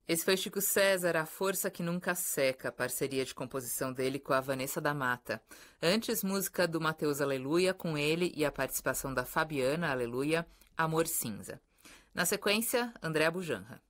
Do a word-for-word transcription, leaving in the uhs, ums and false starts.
Esse foi Chico César, A Força que Nunca Seca, parceria de composição dele com a Vanessa da Mata. Antes, música do Mateus Aleluia, com ele e a participação da Fabiana Aleluia, Amor Cinza. Na sequência, André Bujanra.